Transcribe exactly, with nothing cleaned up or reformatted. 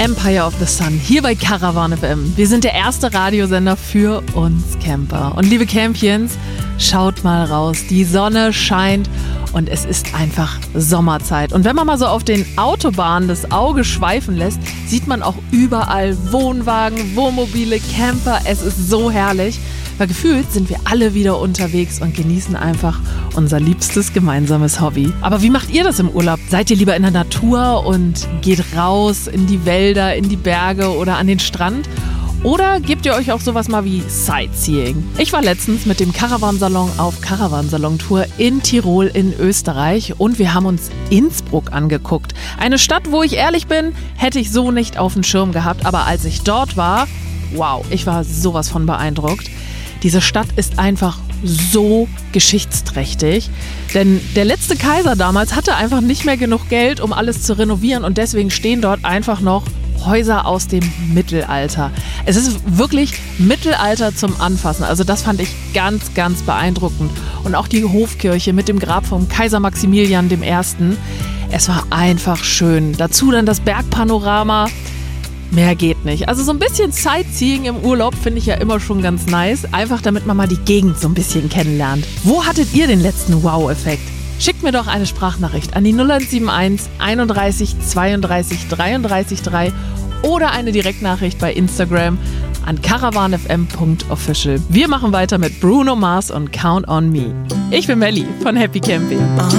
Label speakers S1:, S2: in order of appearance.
S1: Empire of the Sun hier bei Caravan F M. Wir sind der erste Radiosender für uns Camper. Und liebe Campions, schaut mal raus. Die Sonne scheint und es ist einfach Sommerzeit. Und wenn man mal so auf den Autobahnen das Auge schweifen lässt, sieht man auch überall Wohnwagen, Wohnmobile, Camper. Es ist so herrlich. Weil gefühlt sind wir alle wieder unterwegs und genießen einfach unser liebstes gemeinsames Hobby. Aber wie macht ihr das im Urlaub? Seid ihr lieber in der Natur und geht raus in die Wälder, in die Berge oder an den Strand? Oder gebt ihr euch auch sowas mal wie Sightseeing? Ich war letztens mit dem Caravansalon auf Caravansalon-Tour in Tirol in Österreich und wir haben uns Innsbruck angeguckt. Eine Stadt, wo ich ehrlich bin, hätte ich so nicht auf dem Schirm gehabt. Aber als ich dort war, wow, ich war sowas von beeindruckt. Diese Stadt ist einfach so geschichtsträchtig, denn der letzte Kaiser damals hatte einfach nicht mehr genug Geld, um alles zu renovieren und deswegen stehen dort einfach noch Häuser aus dem Mittelalter. Es ist wirklich Mittelalter zum Anfassen, also das fand ich ganz, ganz beeindruckend. Und auch die Hofkirche mit dem Grab vom Kaiser Maximilian der Erste. Es war einfach schön. Dazu dann das Bergpanorama. Mehr geht nicht. Also so ein bisschen Sightseeing im Urlaub finde ich ja immer schon ganz nice. Einfach damit man mal die Gegend so ein bisschen kennenlernt. Wo hattet ihr den letzten Wow-Effekt? Schickt mir doch eine Sprachnachricht an die null eins sieben eins einunddreißig zweiunddreißig dreiunddreißig drei oder eine Direktnachricht bei Instagram an caravanfm punkt official. Wir machen weiter mit Bruno Mars und Count on Me. Ich bin Melli von Happy Camping.